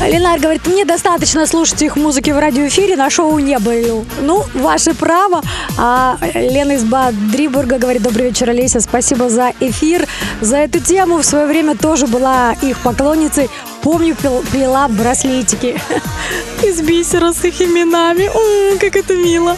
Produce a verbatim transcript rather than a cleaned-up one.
Ленар говорит, мне достаточно слушать их музыки в радиоэфире, на шоу не был. Ну, ваше право. А Лена из Бадрибурга говорит, добрый вечер, Олеся, спасибо за эфир. За эту тему в свое время тоже была их поклонницей. Помню, плела браслетики из бисера с их именами. М-м, как это мило.